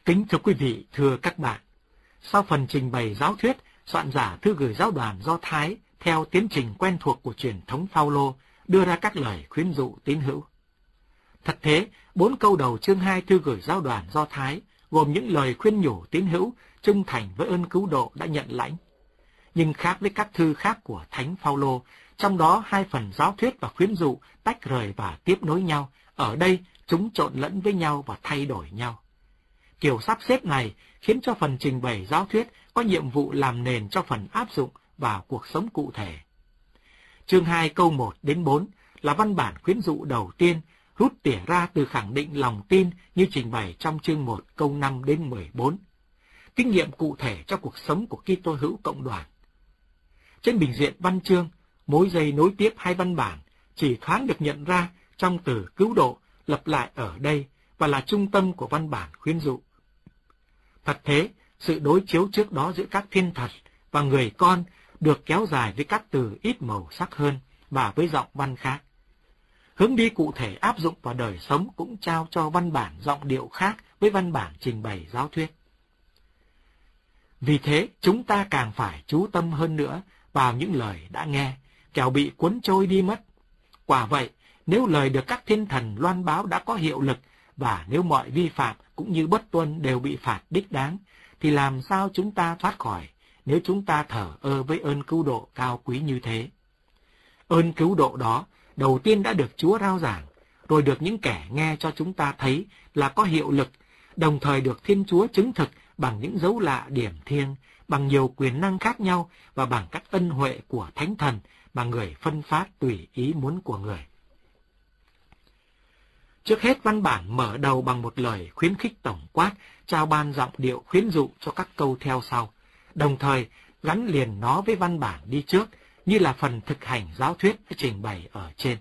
Kính thưa quý vị, thưa các bạn, sau phần trình bày giáo thuyết, soạn giả thư gửi giáo đoàn Do Thái theo tiến trình quen thuộc của truyền thống Phao-lô đưa ra các lời khuyến dụ tín hữu. Thật thế, 4 câu đầu chương 2 thư gửi giáo đoàn Do Thái gồm những lời khuyên nhủ tín hữu trung thành với ơn cứu độ đã nhận lãnh. Nhưng khác với các thư khác của Thánh Phao-lô, trong đó 2 phần giáo thuyết và khuyến dụ tách rời và tiếp nối nhau, ở đây chúng trộn lẫn với nhau và thay đổi nhau. Kiểu sắp xếp này khiến cho phần trình bày giáo thuyết có nhiệm vụ làm nền cho phần áp dụng vào cuộc sống cụ thể. Chương 2 câu 1 đến 4 là văn bản khuyến dụ đầu tiên, rút tỉa ra từ khẳng định lòng tin như trình bày trong chương 1 câu 5 đến 14. Kinh nghiệm cụ thể cho cuộc sống của Kitô hữu cộng đoàn. Trên bình diện văn chương, mối dây nối tiếp hai văn bản chỉ thoáng được nhận ra trong từ cứu độ lặp lại ở đây và là trung tâm của văn bản khuyến dụ. Thật thế, sự đối chiếu trước đó giữa các thiên thần và người con được kéo dài với các từ ít màu sắc hơn và với giọng văn khác. Hướng đi cụ thể áp dụng vào đời sống cũng trao cho văn bản giọng điệu khác với văn bản trình bày giáo thuyết. Vì thế, chúng ta càng phải chú tâm hơn nữa vào những lời đã nghe, kẻo bị cuốn trôi đi mất. Quả vậy, nếu lời được các thiên thần loan báo đã có hiệu lực, và nếu mọi vi phạm cũng như bất tuân đều bị phạt đích đáng, thì làm sao chúng ta thoát khỏi nếu chúng ta thờ ơ với ơn cứu độ cao quý như thế? Ơn cứu độ đó đầu tiên đã được Chúa rao giảng, rồi được những kẻ nghe cho chúng ta thấy là có hiệu lực, đồng thời được Thiên Chúa chứng thực bằng những dấu lạ điểm thiêng, bằng nhiều quyền năng khác nhau và bằng các ân huệ của Thánh Thần mà người phân phát tùy ý muốn của người. Trước hết, văn bản mở đầu bằng một lời khuyến khích tổng quát, trao ban giọng điệu khuyến dụ cho các câu theo sau, đồng thời gắn liền nó với văn bản đi trước, như là phần thực hành giáo thuyết đã trình bày ở trên.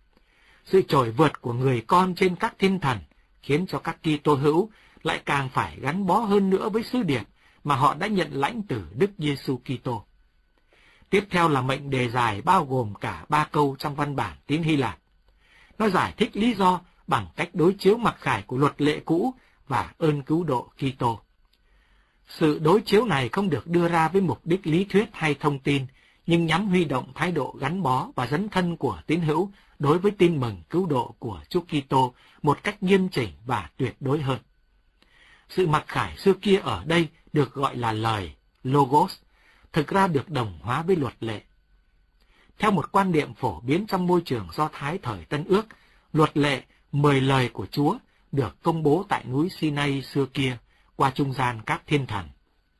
Sự trỗi vượt của người con trên các thiên thần khiến cho các Kitô hữu lại càng phải gắn bó hơn nữa với sứ điệp mà họ đã nhận lãnh từ Đức Giêsu Kitô. Tiếp theo là mệnh đề dài bao gồm cả 3 câu trong văn bản tiếng Hy Lạp. Nó giải thích lý do bằng cách đối chiếu mặc khải của luật lệ cũ và ơn cứu độ Kitô. Sự đối chiếu này không được đưa ra với mục đích lý thuyết hay thông tin, nhưng nhằm huy động thái độ gắn bó và dấn thân của tín hữu đối với tin mừng cứu độ của Chúa Kitô một cách nghiêm chỉnh và tuyệt đối hơn. Sự mặc khải xưa kia ở đây được gọi là lời, Logos, thực ra được đồng hóa với luật lệ. Theo một quan niệm phổ biến trong môi trường Do Thái thời Tân Ước, luật lệ, 10 lời của Chúa được công bố tại núi Sinai xưa kia qua trung gian các thiên thần.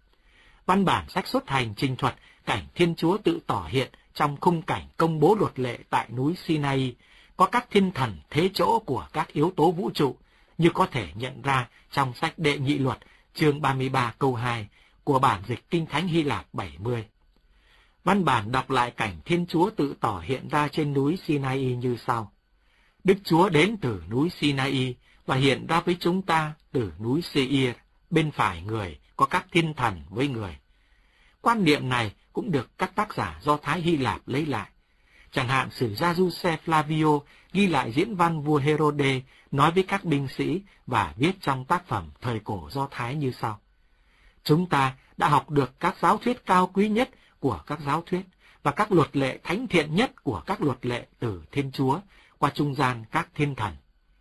Văn bản sách Xuất Hành trình thuật cảnh Thiên Chúa tự tỏ hiện trong khung cảnh công bố luật lệ tại núi Sinai, có các thiên thần thế chỗ của các yếu tố vũ trụ, như có thể nhận ra trong sách Đệ Nhị Luật, chương 33 câu 2 của bản dịch Kinh Thánh Hy Lạp 70. Văn bản đọc lại cảnh Thiên Chúa tự tỏ hiện ra trên núi Sinai như sau. Đức Chúa đến từ núi Sinai và hiện ra với chúng ta từ núi Seir, bên phải người có các thiên thần với người. Quan niệm này cũng được các tác giả Do Thái Hy Lạp lấy lại. Chẳng hạn sử gia Giuse Flavio ghi lại diễn văn vua Herode nói với các binh sĩ và viết trong tác phẩm thời cổ Do Thái như sau. Chúng ta đã học được các giáo thuyết cao quý nhất của các giáo thuyết và các luật lệ thánh thiện nhất của các luật lệ từ Thiên Chúa qua trung gian các thiên thần.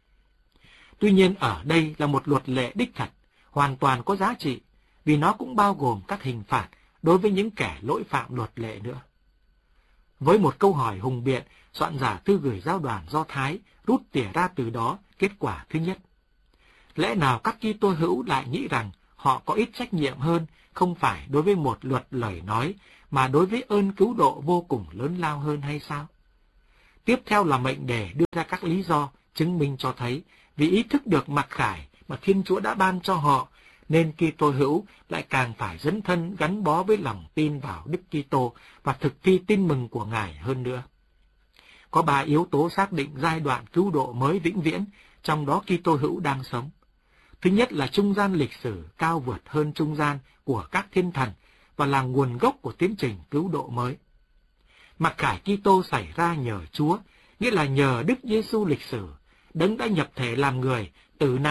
Tuy nhiên ở đây là một luật lệ đích thật, hoàn toàn có giá trị, vì nó cũng bao gồm các hình phạt đối với những kẻ lỗi phạm luật lệ nữa. Với một câu hỏi hùng biện, soạn giả thư gửi giáo đoàn Do Thái rút tỉa ra từ đó kết quả thứ nhất. Lẽ nào các Kitô hữu lại nghĩ rằng họ có ít trách nhiệm hơn, không phải đối với một luật lời nói, mà đối với ơn cứu độ vô cùng lớn lao hơn hay sao? Tiếp theo là mệnh đề đưa ra các lý do chứng minh cho thấy vì ý thức được mặc khải mà Thiên Chúa đã ban cho họ, nên Kitô hữu lại càng phải dấn thân gắn bó với lòng tin vào Đức Kitô và thực thi tin mừng của Ngài hơn nữa. Có 3 yếu tố xác định giai đoạn cứu độ mới vĩnh viễn, trong đó Kitô hữu đang sống. Thứ nhất là trung gian lịch sử cao vượt hơn trung gian của các thiên thần và là nguồn gốc của tiến trình cứu độ mới. Mặc khải Kitô xảy ra nhờ Chúa, nghĩa là nhờ Đức Giêsu lịch sử, Đấng đã nhập thể làm người, tử nạn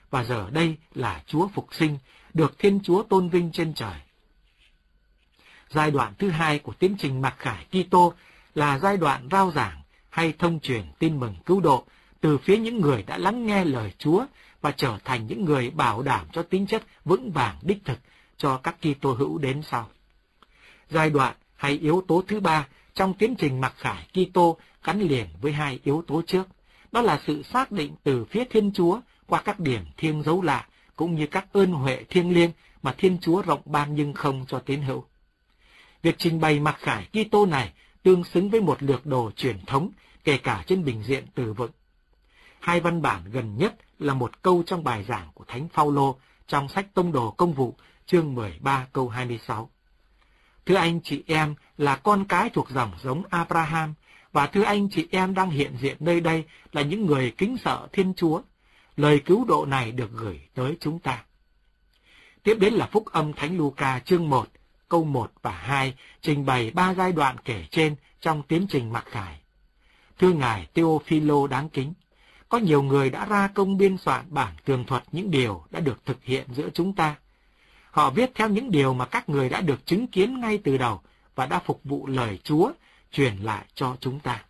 và giờ đây là Chúa phục sinh, được Thiên Chúa tôn vinh trên trời. Giai đoạn thứ hai của tiến trình mặc khải Kitô là giai đoạn rao giảng hay thông truyền tin mừng cứu độ từ phía những người đã lắng nghe lời Chúa và trở thành những người bảo đảm cho tính chất vững vàng đích thực cho các Kitô hữu đến sau. Giai đoạn hay yếu tố thứ ba trong tiến trình mặc khải Kitô gắn liền với hai yếu tố trước, đó là sự xác định từ phía Thiên Chúa qua các điểm thiêng dấu lạ cũng như các ơn huệ thiêng liêng mà Thiên Chúa rộng ban nhưng không cho tín hữu. Việc trình bày mặc khải Kitô này tương xứng với một lược đồ truyền thống, kể cả trên bình diện từ vựng. Hai văn bản gần nhất là một câu trong bài giảng của Thánh Phaolô trong sách Tông đồ Công vụ, chương 13 câu 26. Thưa anh chị em là con cái thuộc dòng giống Abraham, và thưa anh chị em đang hiện diện nơi đây là những người kính sợ Thiên Chúa. Lời cứu độ này được gửi tới chúng ta. Tiếp đến là Phúc âm Thánh Luca chương 1, câu 1 và 2, trình bày 3 giai đoạn kể trên trong tiến trình mặc khải. Thưa Ngài Theophilo đáng kính, có nhiều người đã ra công biên soạn bản tường thuật những điều đã được thực hiện giữa chúng ta. Họ viết theo những điều mà các người đã được chứng kiến ngay từ đầu và đã phục vụ lời Chúa truyền lại cho chúng ta.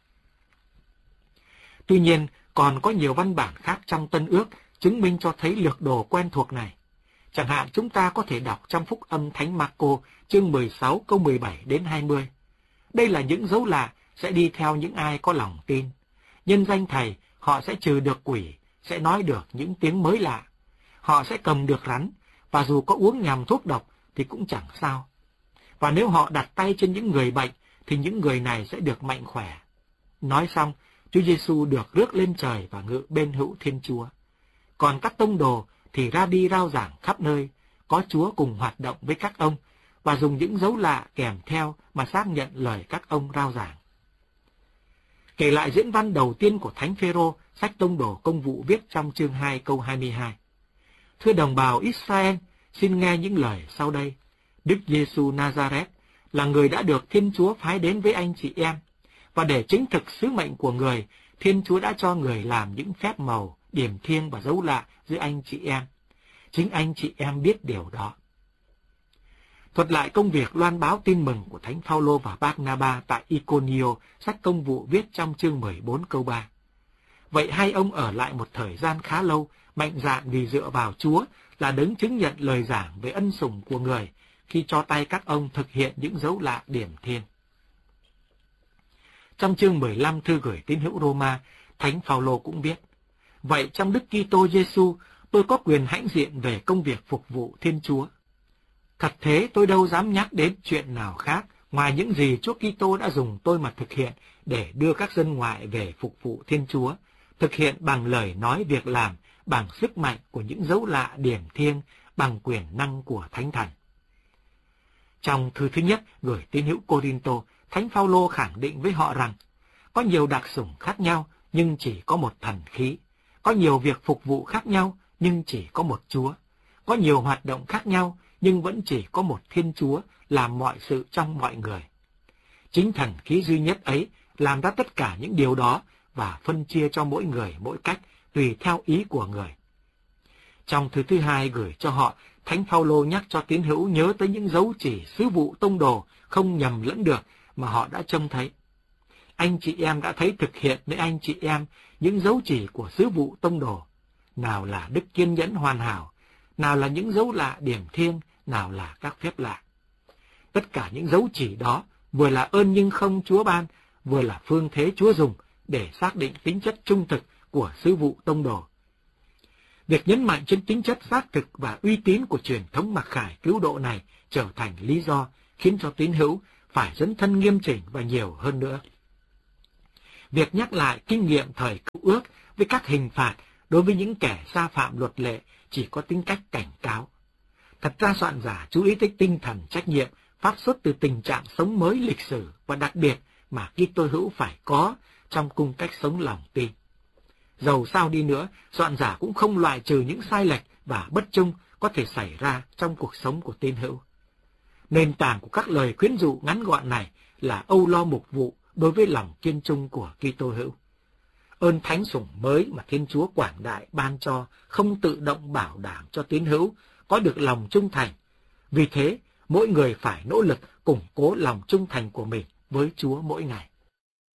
Tuy nhiên, còn có nhiều văn bản khác trong Tân Ước chứng minh cho thấy lược đồ quen thuộc này. Chẳng hạn chúng ta có thể đọc trong Phúc âm Thánh Marco chương 16 câu 17 đến 20. Đây là những dấu lạ sẽ đi theo những ai có lòng tin. Nhân danh Thầy, họ sẽ trừ được quỷ, sẽ nói được những tiếng mới lạ. Họ sẽ cầm được rắn, và dù có uống nhầm thuốc độc thì cũng chẳng sao. Và nếu họ đặt tay trên những người bệnh, thì những người này sẽ được mạnh khỏe. Nói xong, Chúa Giêsu được rước lên trời và ngự bên hữu Thiên Chúa. Còn các tông đồ thì ra đi rao giảng khắp nơi, có Chúa cùng hoạt động với các ông, và dùng những dấu lạ kèm theo mà xác nhận lời các ông rao giảng. Kể lại diễn văn đầu tiên của Thánh Phêrô, sách Tông đồ Công vụ viết trong chương 2 câu 22. Thưa đồng bào Israel, xin nghe những lời sau đây. Đức Giêsu Nazareth là người đã được Thiên Chúa phái đến với anh chị em, và để chứng thực sứ mệnh của người, Thiên Chúa đã cho người làm những phép màu, điểm thiêng và dấu lạ giữa anh chị em. Chính anh chị em biết điều đó. Thuật lại công việc loan báo tin mừng của Thánh Phaolô và Barnaba tại Iconio, sách Công vụ viết trong chương 14 câu 3. Vậy hai ông ở lại một thời gian khá lâu, mạnh dạn vì dựa vào Chúa là đấng chứng nhận lời giảng về ân sủng của người, khi cho tay các ông thực hiện những dấu lạ điểm thiêng. Trong chương 15 thư gửi tín hữu Roma, Thánh Phaolô cũng viết: Vậy trong Đức Kitô Giêsu, tôi có quyền hãnh diện về công việc phục vụ Thiên Chúa. Thật thế, tôi đâu dám nhắc đến chuyện nào khác ngoài những gì Chúa Kitô đã dùng tôi mà thực hiện để đưa các dân ngoại về phục vụ Thiên Chúa, thực hiện bằng lời nói việc làm, bằng sức mạnh của những dấu lạ điểm thiêng, bằng quyền năng của Thánh Thần. Trong thư thứ nhất gửi tín hữu Cô-rinh-tô, Thánh Phaolô khẳng định với họ rằng có nhiều đặc sủng khác nhau nhưng chỉ có một thần khí, có nhiều việc phục vụ khác nhau nhưng chỉ có một Chúa, có nhiều hoạt động khác nhau nhưng vẫn chỉ có một Thiên Chúa làm mọi sự trong mọi người. Chính thần khí duy nhất ấy làm ra tất cả những điều đó và phân chia cho mỗi người mỗi cách tùy theo ý của người. Trong thư thứ hai gửi cho họ, Thánh Phaolô nhắc cho tín hữu nhớ tới những dấu chỉ sứ vụ tông đồ không nhầm lẫn được mà họ đã trông thấy. Anh chị em đã thấy thực hiện với anh chị em những dấu chỉ của sứ vụ tông đồ. Nào là đức kiên nhẫn hoàn hảo, nào là những dấu lạ điểm thiêng, nào là các phép lạ. Tất cả những dấu chỉ đó vừa là ơn nhưng không Chúa ban, vừa là phương thế Chúa dùng để xác định tính chất trung thực của sứ vụ tông đồ. Việc nhấn mạnh trên tính chất xác thực và uy tín của truyền thống mặc khải cứu độ này trở thành lý do khiến cho tín hữu phải dấn thân nghiêm chỉnh và nhiều hơn nữa. Việc nhắc lại kinh nghiệm thời Cựu Ước với các hình phạt đối với những kẻ sa phạm luật lệ chỉ có tính cách cảnh cáo. Thật ra soạn giả chú ý tới tinh thần trách nhiệm phát xuất từ tình trạng sống mới lịch sử và đặc biệt mà Kitô hữu phải có trong cung cách sống lòng tin. Dầu sao đi nữa, soạn giả cũng không loại trừ những sai lệch và bất trung có thể xảy ra trong cuộc sống của tín hữu. Nền tảng của các lời khuyến dụ ngắn gọn này là âu lo mục vụ đối với lòng kiên trung của Kitô hữu. Ơn thánh sủng mới mà Thiên Chúa quảng đại ban cho không tự động bảo đảm cho tín hữu có được lòng trung thành. Vì thế, mỗi người phải nỗ lực củng cố lòng trung thành của mình với Chúa mỗi ngày.